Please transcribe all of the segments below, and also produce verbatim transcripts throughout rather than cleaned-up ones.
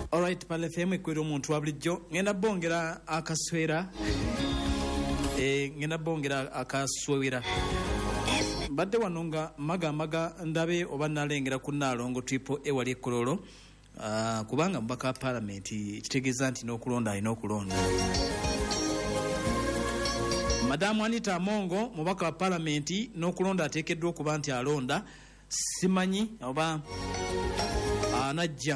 Alright, pale F M kwero omuntu wabulijjo ngenda bongera akaswera eh ngenda bongera akaswera badde wanonga maga maga ndabe oba nalengera ku Nalongo triple ewali Kololo uh, kubanga mbaka parliament kitegeeza nti n'okulonda alina okulonda. Madamu Anita Amongo mubaka wa parliament n'okulonda ateekeddwa okuba nti alonda simanyi oba anajja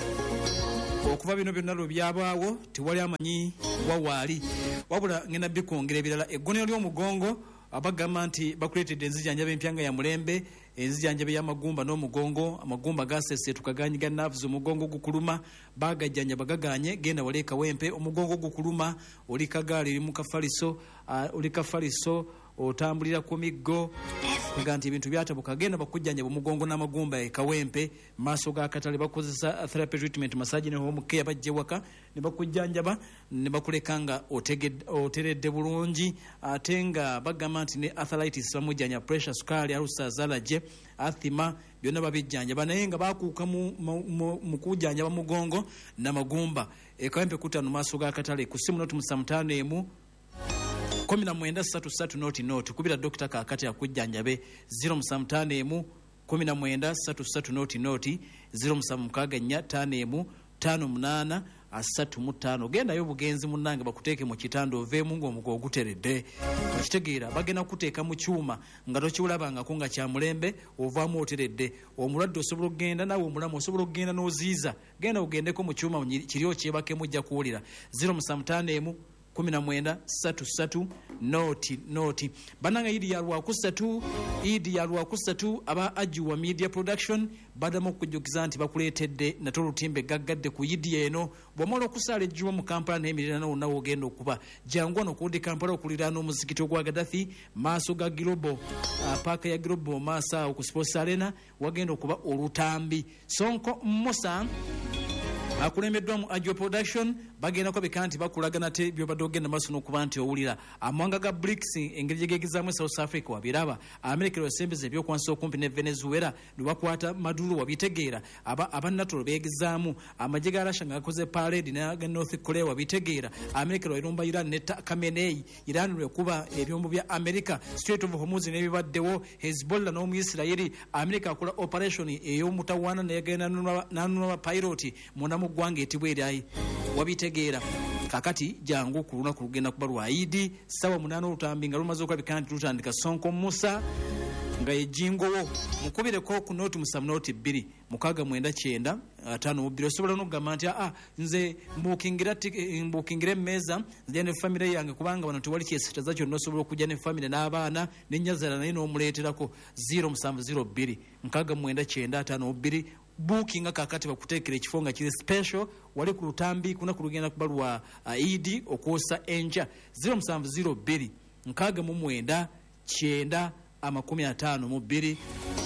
okuva bino byonna lwe byabaawo tewali amanyi wawaali wabula ngenda bikongera ebirala. Eggonero ly'omugongo abagamba nti bakuleetedde enzijanjabe empyanga ya mulembe, enzijanjabe y'amagumba n'omugongo, amagumba gaseseetuka ganyiga nerves, omugongo gukuluma bagajjanja bagaganye genda wali Kawempe. Omugongo gukuluma oli Kagaali eri mu Kafaliso, uh, oli Kafaliso otambulira ku miggo kuganti ebintu byatabuka genda bakujjanja omugongo n'amagumba e Kawempe maaso ga Katale bakozesa therapy treatment massage ne home care bajje waka ne bakujjanjaba ne bakulekanga otegedde oteredde bulungi ate nga bagamba nti ne arthritis bamujjanja pressure sukali ulcers allergy asthma byonna babijjanja naye nga bakuuka mu, mu, mu, mu kujjanja bamugongo n'amagumba e Kawempe kutano maaso ga Katale ku simu notu musamutano emu kumi na mwenda satu satu noti noti kubira Dokita Kakati akujjanjabe zero musamutano emu kumi na mwenda satu satu noti noti zero musamukaga nnya tano emu tano munana asatu mutano genda yo bugenzi munange bakuteeke mu kitando ovemu ng'omugo oguteredde bakitegeera bagenda kuteeka mu kyuma nga tokiwulabanga ko nga kya mulembe ovaamu oteredde omulwadde osobola okugenda nawe omulamu osobola okugenda n'oziiza genda ogendeko mu kyuma kiri okyebake mujja kuwulira zero musamutano emu kumi na mwenda satu satu noti noti bananga idi ya lwakusatu idi ya lwakusatu aba Ajuwa Media Production badamo kujukiza nti bakuleetedde natolo timbe gaggadde ku idi eno bw'omola okusala ejjuwa mu Kampala n'emiriraano wonna wogenda okuba jangu wano kundi Kampala okuliraana omuzikiti ogwa Gaddafi maaso ga Global uh, paaka ya Global maasa ku Sports Arena wagenda okuba olutambi Sonko Musa akulembeddwa mu Ajuwa Production bagenda ko bekanti bakulagana te byo badogenda maso n'okuba nti owulira amawanga ga B R I C S engeri gyegegezaamu South Africa wabiraba America lwesembeze ebyokwansa okumpi ne Venezuela lwakwata Maduro wabitegeera aba abannatolo beegezaamu amagye ga Russia nga gakoze parade na North Korea wabitegeera America lwalumba Iran ne Khamenei Iran lwekuba ebyombo bya America Strait of Hormuz n'ebibaddewo Hezbollah n'Omuyisirayiri America akola operation ey'omutawaana n'egenda n'anunula pilot munamu gwanga etibwerayi wabitegeera kakati jangu kuluna kulugenda kuba lwaidi sawa munana olutambi nga lumaze okulabika nti lutandika Sonko Musa nga ejingowo mukubireko ku noti musamu noti bbiri mukaga mwenda kyenda atano bbiri osobola n'okugamba nti ah nze mbukingira mbukingira emmeza nze ne family yange kubanga bano tewali kyesitaza kyonna osobola okujja ne family n'abaana n'ennyazala naye n'omuleeterako zero musanvu zero bbiri mukaga mwenda kyenda atano bbiri booking kakati bakuteekera ekifo nga kiri special wali ku lutambi kuna kulugenda kubalwa uh, idi okwosa enja zero musanvu zero bbiri nkaaga mu mwenda kyenda amakumi ataano mu bbiri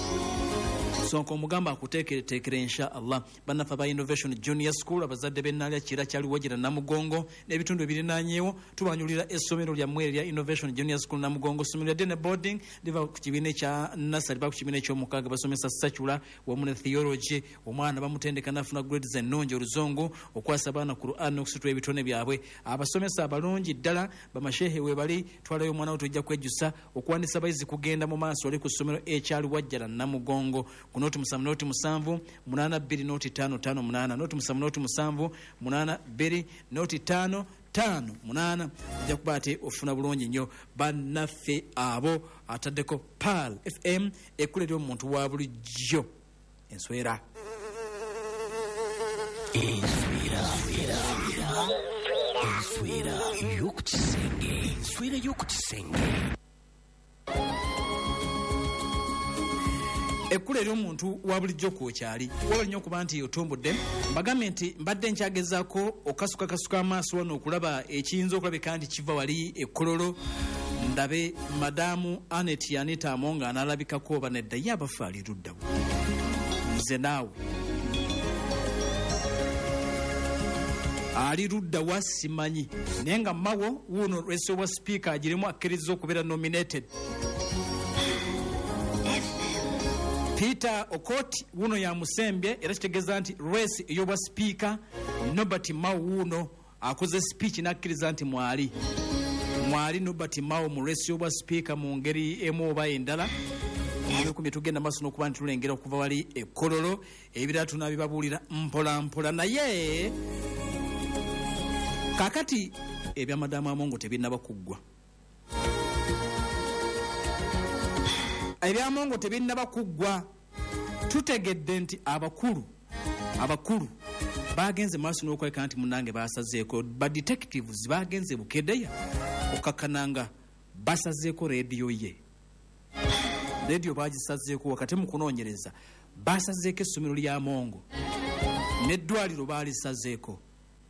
Sonko mugamba akuteekere teekere insha Allah banafa ba Innovation Junior School abazadde bennalya kira kyali wagira Namugongo n'ebitundu ebirinaanyeewo tubanyulira essomero lya mwere lya Innovation Junior School Namugongo somero lya boarding liva ku kibiine kya nursery ba ku kibiine ky'omukaaga basomesa secular wamu ne theology omwana bamutendeka nafuna grades ennungi oluzungu okwasa abaana Quran n'okusitula ebitone byabwe abasomesa abalungi ddala bamashehe we bali twalayo omwana otujja kwejjusa okuwandiisa bayizi kugenda mu maaso wali ku ssomero ekyali wajjala Namugongo noti musamu noti musanvu munana bbiri noti tano tano munana noti musamu noti musanvu munana bbiri noti tano tano munana ojja kuba ate ofuna bulungi nnyo bannaffe abo ataddeko Pal F M ekkulera omuntu wa bulijjo enswera enswera enswera y'okukisenge enswera y'okukisenge ekkulu eri omuntu wa bulijjo kwokyali waba nnyo okuba nti otumbudde mbagambe nti mbadde nkyagezaako okasuka kasuka amaaso wano okulaba ekiyinza okulabika nti kiva wali ekkololo ndabe madamu Anet Anita Amongo analabikako oba nedda ye abafu ali luddawo nze naawe ali luddawa simanyi naye nga mawo wuno lwesowa speaker agiremu akkiriza okubeera nominated Peter Okot wuno ya Musembye era kitegeeza nti race ey'obwa speaker Nobert Mao wuno akoze speech nakkiriza nti mwali mwali Nobert Mao mu race y'obwa speaker mu ngeri emu oba endala kumye tugenda maaso n'okuba nti tulengera okuva wali ekkololo ebirala tunabibabuulira mpola mpola naye kakati ebyamadamu amongo tebinnaba kuggwa ebyamongo tebinnaba kuggwa tutegedde nti abakulu abakulu bagenze maaso n'okweka nti munange basazeeko ba detectives bagenze Bukedeya okakkananga basazeeko rediyo ye rediyo bagisazeeko wakati mu kunoonyereza basazeeko essomero lya Mongo n'eddwaliro baalisazeeko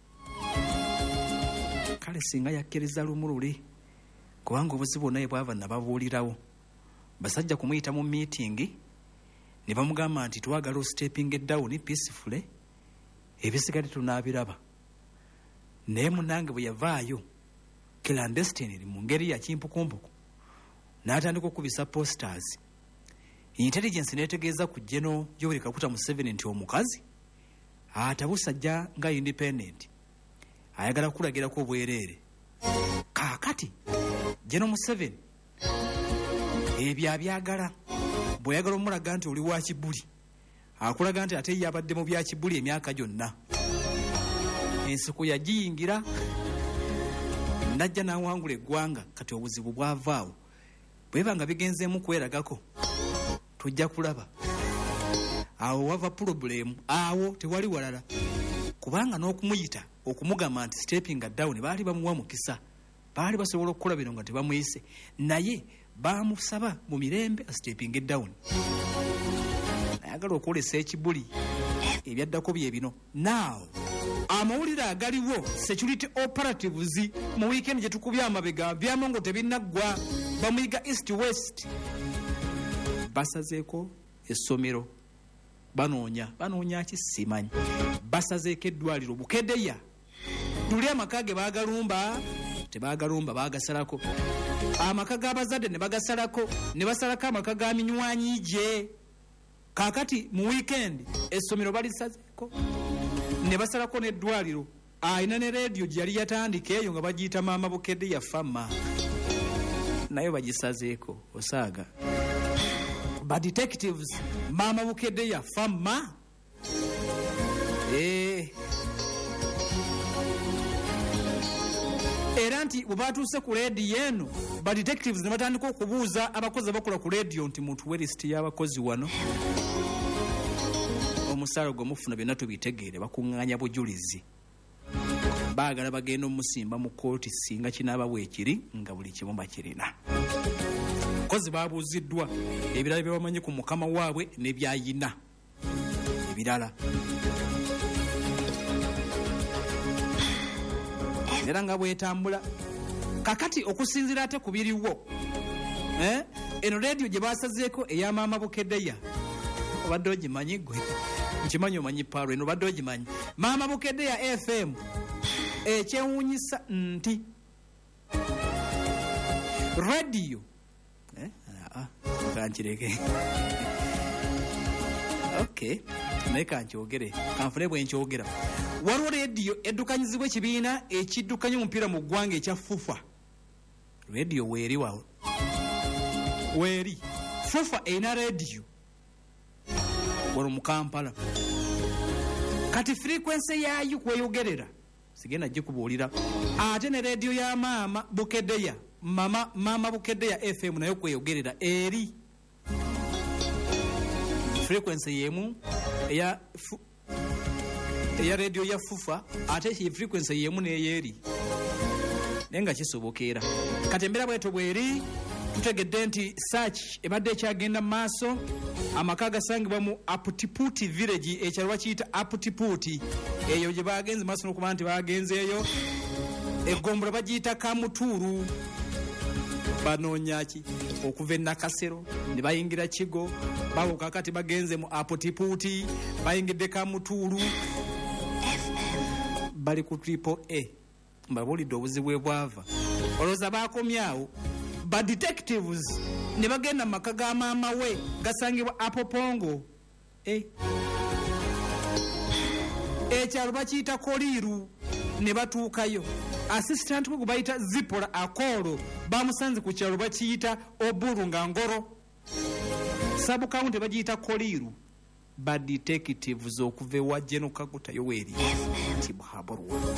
kale singa yakkiriza lumululi kubanga obuzibu naye bwava nababuulirawo basajja kumuyita mu meeting ne bamugamba nti twagala stepping down peacefully ebisigale tunaabiraba naye munange bwe yavaayo clandestine mu ngeri ya kimpukumpuku n'atandika okubisa posters intelligence netegeeza ku General Yoweri Kaguta Museveni nti omukazi atabusajja nga independent ayagala kulagirako obwereere kaakati General Museveni ebyo abyagala bweyagala omulaga nti oli wa Kibuli akulaga nti ate yabadde mu bya Kibuli emyaka gyonna ensiko yagiyingira najja n'awangula eggwanga kati obuzibu bwavaawo bweba nga bigenzeemu kweragako tujja kulaba awo wava problem awo tewali walala kubanga n'okumuyita okumugamba nti stepping down baali bamuwa mukisa baali basobola okukola bino nga tebamuyise naye bamusaba mu mirembe stepping down ayagala okwolesa ekibuli ebyaddako bye bino now amawulire agaliwo security operatives mu weekend gye tukubya amabega byamongo tebinnaggwa bamuyiga east west basazeeko essomero banoonya banoonya kisimanyi basazeeko eddwaliro Bukedeya tuli amaka ge baagalumba tebagalumba bagasalako amaka g'abazadde ne bagasalako ne basalako amaka ga minywanyi gye kakati mu weekend essomero balisazeeko ne basalako n'eddwaliro ayina ne rediyo gye yali yatandika eyo nga bagiyita maama Bukedeya fama nayo bagisazeeko osaaga ba detectives maama Bukedeya fama eh era nti bwe batuuse ku rediyo eno ba detectives ne batandika okubuuza abakozi abakola ku rediyo nti muntu werisiti y'abakozi wano omusaala gwe mufuna byonna tubitegeere bakuŋŋaanya bujulizi baagala bagenda omusimba mu kooti singa kinaaba bwekiri nga buli kimu bakirina kozi babuuziddwa ebirala bye bamanyi ku mukama waabwe ne byayina ebirala era nga bwetambula kakati okusinzira ate ku biriwo eh? eno rediyo gye basazeeko eya maama Bukedeya obadde ogimanyi gwe nkimanyi omanyi paalo eno obadde ogimanyi maama Bukedeya F M ekyewuunyisa nti rediyo eh? ah, kankireke okay naye kankyogere kanfune bwe nkyogera waliwo rediyo eddukanyizibwa ekibiina ekiddukanya omupiira mu ggwanga ekya fufa rediyo weeri wawe weeri fufa erina rediyo wano mu Kampala kati frequency yaayo kweyogerera sigenda gikubuulira ate ne rediyo ya maama Bukedeya mama maama Bukedeya F M nayo kweyogerera eri frequency yemu eya eya rediyo ya fufa ate ye frequency yemu neyeeri naye nga kisobokera kati embeera bweto bweri tutegedde nti search ebadde ekyagenda mu maaso amaka gasangibwa mu Aputiputi village ekyalwa kiyita Aputiputi eyo gye bagenze maaso n'okuba nti bagenzeeyo eggombolola bagiyita Kamutuuru banoonyaki okuva e Nakasero ne bayingira Kigo babuuka kati bagenze mu Aputiputi bayingidde Kamutuuru bali ku triple A mbabulidde obuzibu bwava olowooza baakomyawo ba detectives ne bagenda mu maka ga maama we gasangibwa Apopongo. Eh. Ekyalo bakiyita Koliiru ne batuukayo. Assistant we bayita Zipola Akolo bamusanze ku kyalo bakiyita Oburu nga Ngoro. Sabu county bagiyita Koliiru. Ba detectives okuva ewa General Kaguta Yoweri Tibuhaburwa.